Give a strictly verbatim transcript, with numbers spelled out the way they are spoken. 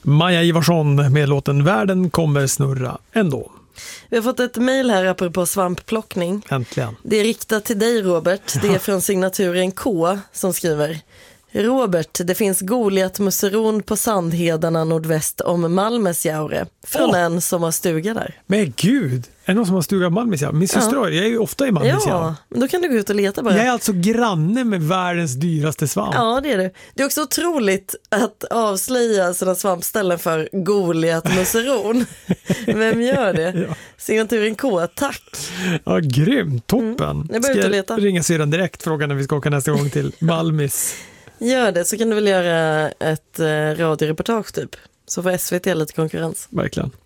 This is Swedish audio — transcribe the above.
Maja Ivarsson med låten Världen kommer snurra ändå. Vi har fått ett mejl här apropå svampplockning. Äntligen. Det är riktat till dig, Robert. Det är från signaturen K som skriver: Robert, det finns Goliat-musseron på Sandhedarna nordväst om Malmesjaure. Från oh. en som har stuga där. Men gud, är det någon som har stuga i Malmesjaure? Min syster, ja. Jag är ju ofta i Malmesjaure. Ja, men då kan du gå ut och leta bara. Jag är alltså granne med världens dyraste svamp. Ja, det är du. Det är också otroligt att avslöja sådana svampställen för Goliat-musseron. Vem gör det? Ja. Signaturen K, tack. Ja, grymt, toppen. Mm. Jag börjar ut och leta. Ska ringa syrran direkt, fråga när vi ska åka nästa gång till Malmis. Gör det, så kan du väl göra ett eh, radioreportage typ. Så får S V T lite konkurrens. Verkligen.